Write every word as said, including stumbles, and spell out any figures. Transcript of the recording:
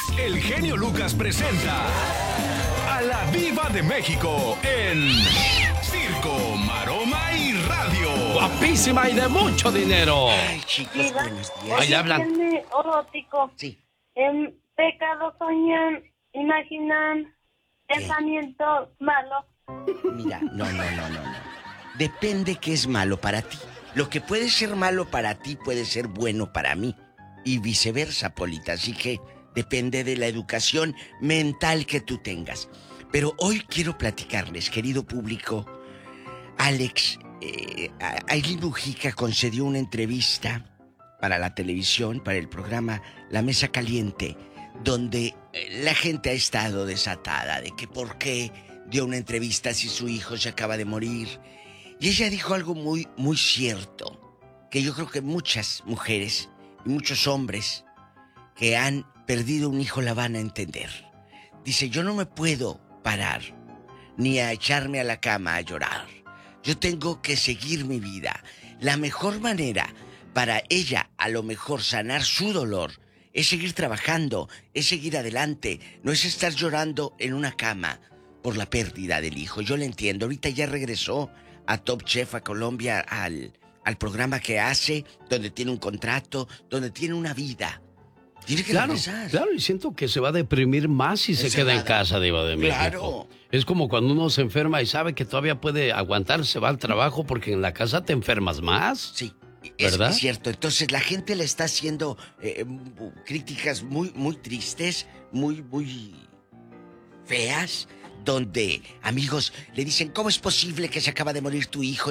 el genio Lucas presenta a la Diva de México en Circo, Maroma y Radio. Guapísima y de mucho dinero. Ay, chicos, Diva, buenos días. Ahí hablan. Tiene erótico. Sí. En pecado soñan, imaginan, pensamientos malos. Mira, no, no, no, no, no. Depende qué es malo para ti. Lo que puede ser malo para ti puede ser bueno para mí. Y viceversa, Polita. Así que depende de la educación mental que tú tengas. Pero hoy quiero platicarles, querido público. Alex, eh, Ailín Mujica concedió una entrevista para la televisión, para el programa La Mesa Caliente, donde eh, la gente ha estado desatada de que por qué dio una entrevista si su hijo se acaba de morir. Y ella dijo algo muy, muy cierto, que yo creo que muchas mujeres y muchos hombres que han perdido un hijo la van a entender. Dice, yo no me puedo parar ni a echarme a la cama a llorar. Yo tengo que seguir mi vida. La mejor manera para ella, a lo mejor, sanar su dolor es seguir trabajando, es seguir adelante, no es estar llorando en una cama por la pérdida del hijo. Yo le entiendo. Ahorita ya regresó a Top Chef, a Colombia, al, al programa que hace, donde tiene un contrato, donde tiene una vida. Tiene que Claro, regresar. claro, y siento que se va a deprimir más si se Encerrada. queda en casa, Diva de México. Claro. Es como cuando uno se enferma y sabe que todavía puede aguantar, se va al trabajo porque en la casa te enfermas más. Sí, es, ¿Verdad? es cierto. Entonces la gente le está haciendo eh, críticas muy, muy tristes, muy, muy feas, donde amigos le dicen, ¿cómo es posible que se acaba de morir tu hijo?